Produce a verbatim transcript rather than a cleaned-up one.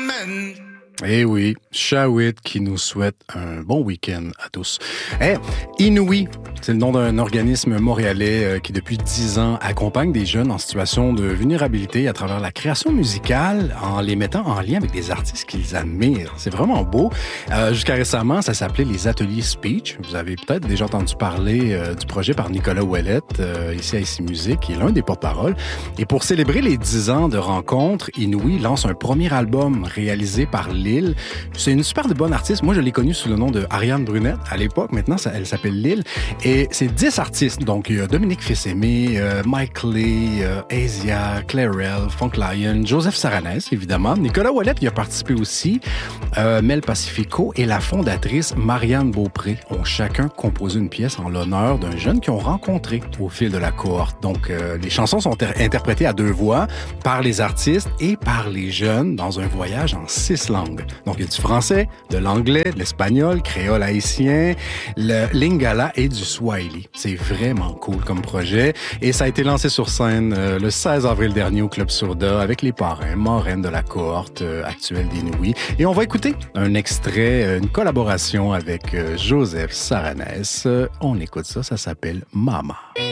Eh oui, Shawit qui nous souhaite un bon week-end à tous. Eh, Inouï, c'est le nom d'un organisme montréalais euh, qui depuis dix ans accompagne des jeunes en situation de vulnérabilité à travers la création musicale en les mettant en lien avec des artistes qu'ils admirent. C'est vraiment beau. Euh, jusqu'à récemment, ça s'appelait les Ateliers Speech. Vous avez peut-être déjà entendu parler euh, du projet par Nicolas Ouellette, euh, ici à Ici Musique, qui est l'un des porte-paroles. Et pour célébrer les dix ans de rencontre, Inouï lance un premier album réalisé par Lille. C'est une super de bonne artiste. Moi, je l'ai connue sous le nom de Ariane Brunette à l'époque. Maintenant, ça, elle s'appelle Lille. Et c'est dix artistes. Donc, il y a Dominique Fils-Aimé, euh, Mike Lee, euh, Asia, Clarel, Funk Lion, Joseph Saranès, évidemment. Nicolas Ouellette y a participé aussi. Euh, Mel Pacifico et la fondatrice Marianne Beaupré ont chacun composé une pièce en l'honneur d'un jeune qu'ils ont rencontré au fil de la cohorte. Donc, euh, les chansons sont ter- interprétées à deux voix par les artistes et par les jeunes dans un voyage en six langues. Donc, il y a du français, de l'anglais, de l'espagnol, créole haïtien, le lingala et du swahili. C'est vraiment cool comme projet. Et ça a été lancé sur scène euh, le seize avril dernier au Club Sourda avec les parrains, marraines de la cohorte euh, actuelle d'Inouï. Et on va écouter un extrait, euh, une collaboration avec euh, Joseph Saranès. Euh, on écoute ça, ça s'appelle Mama.